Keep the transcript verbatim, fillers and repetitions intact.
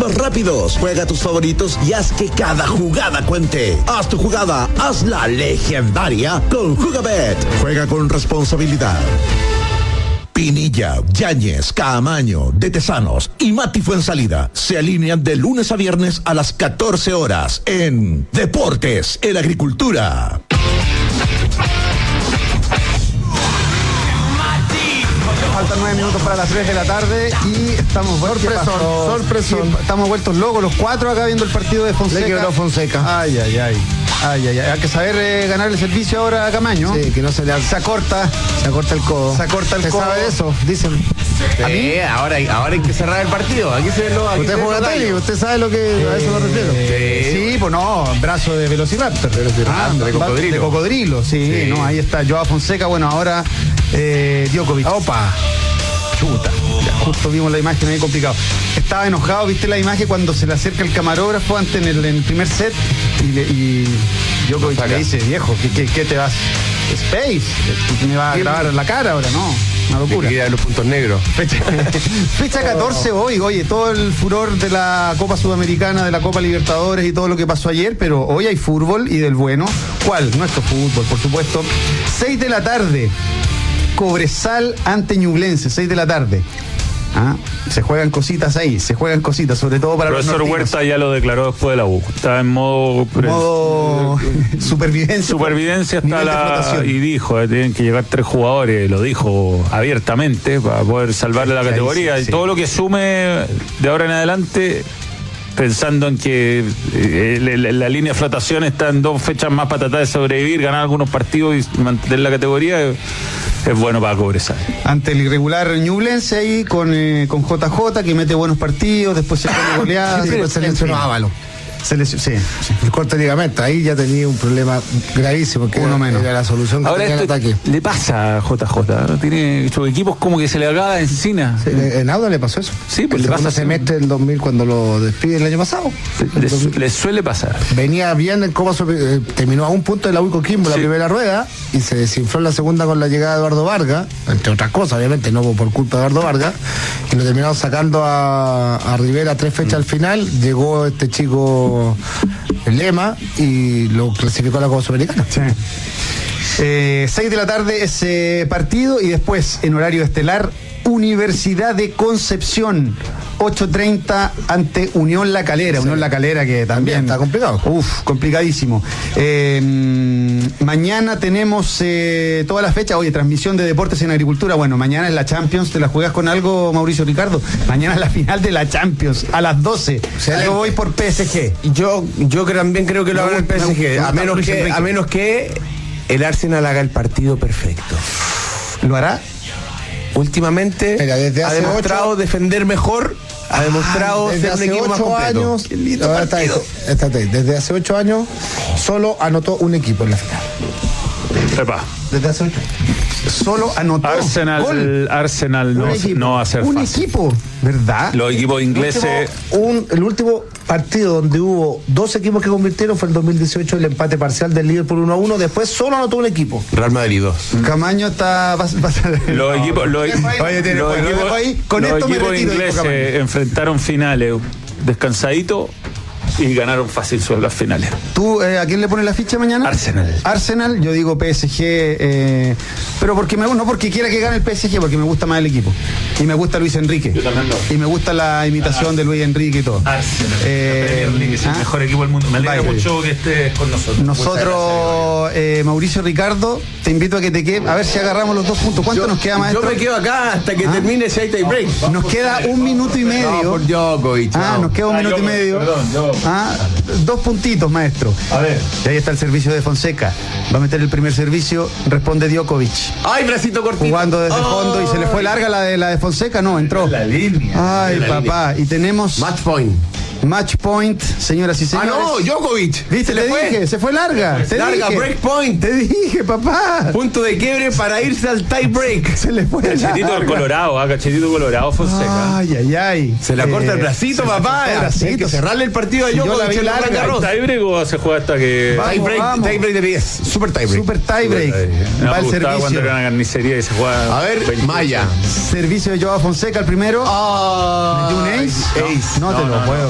más rápidos. Juega tus favoritos y haz que cada jugada cuente. Haz tu jugada, hazla legendaria con Jugabet. Juega con responsabilidad. Pinilla, Yáñez, Caamaño, De Tesanos y Mati Fuensalida se alinean de lunes a viernes a las catorce horas en Deportes en Agricultura. Faltan nueve minutos para las tres de la tarde y estamos vueltos. Sorpresón, sorpresón. Sí, estamos vueltos locos los cuatro acá viendo el partido de Fonseca. Le quebró Fonseca. Ay, ay, ay. Ay, ay, ay. Hay que saber eh, ganar el servicio ahora a Camaño. Sí, que no se le se acorta. Se acorta el codo. Se acorta el ¿Se codo. sabe eso? Dicen. Sí, ¿a mí? ahora, hay, ahora hay que cerrar el partido. Aquí se ve lo. Aquí Usted se juega ve tenis, lo usted sabe lo que a eso me refiero. Eh, sí. sí, pues no, brazo de Velociraptor. Ah, de cocodrilo. De cocodrilo, sí, Sí. no, ahí está Joao Fonseca, bueno, ahora eh, Djokovic. Opa. Chuta, ya justo vimos la imagen ahí complicado. Estaba enojado, viste la imagen cuando se le acerca el camarógrafo antes en el, en el primer set y, le, y Djokovic le dice, viejo, ¿qué, qué, qué te vas? Space, me va a grabar la cara ahora, no, una locura. Mira los puntos negros. Fecha, fecha catorce hoy, oye, todo el furor de la Copa Sudamericana, de la Copa Libertadores y todo lo que pasó ayer, pero hoy hay fútbol y del bueno. ¿Cuál? Nuestro fútbol, por supuesto. seis de la tarde. Cobresal ante Ñublense, seis de la tarde. ¿Ah? Se juegan cositas ahí, se juegan cositas, sobre todo para el los profesor nortinos. Huerta ya lo declaró después de la U. Está en modo, modo supervivencia. Supervivencia está la, y dijo, eh, tienen que llegar tres jugadores, lo dijo abiertamente para poder salvarle la categoría. Sí, sí, y todo sí. Lo que sume de ahora en adelante, pensando en que eh, la, la línea de flotación está en dos fechas más para tratar de sobrevivir, ganar algunos partidos y mantener la categoría, eh, es bueno para Cobresal. Ante el irregular Ñublense ahí con, eh, con J J que mete buenos partidos, después se pone goleada, sí, después se lesionó Ávalo. Se les, sí, sí. El corte de ligamento, ahí ya tenía un problema gravísimo, que uno era, menos. Era la solución que ahora tenía el ataque. Le pasa a J J, ¿no? Tiene sus equipos como que se le acaba encina. Sí, en Auda le pasó eso. Sí, pues el le pasa semestre del dos mil cuando lo despide el año pasado. Le, su, le suele pasar. Venía bien en Copa, eh, terminó a un punto de la U y Coquimbo sí. La primera rueda y se desinfló en la segunda con la llegada de Eduardo Vargas, entre otras cosas, obviamente, no por culpa de Eduardo Vargas, y lo terminaron sacando a, a Rivera tres fechas mm. al final. Llegó este chico el Lema y lo clasificó a la Copa Sudamericana. Sí. Eh, seis de la tarde ese partido y después en horario estelar Universidad de Concepción ocho treinta ante Unión La Calera. Sí. Unión La Calera que también, también está complicado. Uf, complicadísimo. Eh, mañana tenemos eh, toda la fecha. Oye, transmisión de Deportes en Agricultura. Bueno, mañana es la Champions. ¿Te la juegas con algo, Mauricio Ricardo? Mañana es la final de la Champions a las doce. O sea, yo voy por P S G. Yo, yo también creo que lo haga el P S G. A menos que, a menos que el Arsenal haga el partido perfecto. ¿Lo hará? Últimamente Mira, desde hace ha demostrado ocho... defender mejor, ha demostrado ah, ser un equipo más completo. Años, no, está, está, desde hace ocho años solo anotó un equipo en la final. Epa. Desde hace ocho solo anotó Arsenal, gol. Arsenal no, no va a ser un fácil. equipo, ¿verdad? Los equipos ingleses. El último, un, el último partido donde hubo dos equipos que convirtieron fue el dos mil dieciocho, el empate parcial del Liverpool uno a uno. Después solo anotó un equipo. Real Madrid dos. Camaño está. Va, va, los equipos, los, Oye, tiene los equipos, equipos, ahí, con los esto equipos me retiro, ingleses enfrentaron finales descansadito y ganaron fácil sobre las finales. ¿Tú eh, a quién le pones la ficha mañana? Arsenal. Arsenal, yo digo P S G, eh, pero porque me, no porque quiera que gane el P S G, porque me gusta más el equipo. Y me gusta Luis Enrique. Yo también lo. Y me gusta la imitación ah, de Luis Enrique y todo. Arsenal. Eh, es el ¿ah? mejor equipo del mundo. Me alegra Vaya. mucho que estés con nosotros. Nosotros, eh, Mauricio Ricardo, te invito a que te quedes, a ver si agarramos los dos puntos. ¿Cuánto yo, nos queda, maestro? Yo me quedo acá hasta que ¿Ah? termine ese tie break. Nos queda un minuto y medio. No, por Djokovic. Ah, nos queda un minuto ah, y medio. Perdón, yo. Ah, dos puntitos, maestro. A ver. Y ahí está el servicio de Fonseca. Va a meter el primer servicio, responde Djokovic. Ay, bracito cortito. Jugando desde el oh. fondo y se le fue larga la de la de Fonseca, no, entró. La línea. Ay, la papá. Línea. Y tenemos match point. Match point, señoras y señores. Ah, no, Djokovic. ¿Viste? Te fue? dije, se fue larga. Te larga, dije. break point. Te dije, papá. Punto de quiebre para irse al tie break. Se le fue Cachetito del Colorado, ah, cachetito Colorado, Fonseca. Ay, ay, ay. Se la eh, corta el bracito, papá. Hay que cerrarle el partido a Djokovic. Yo la vi larga. ¿Tie break o se juega hasta que...? Tie break, tie break de diez. Super tie break. Super tie break. Va el servicio. Cuando era una carnicería y se juega... A ver, Maya. Servicio de Joao Fonseca, el primero. Ah. ¿Metió un ace? Ace. No, no te no, lo no, puedo.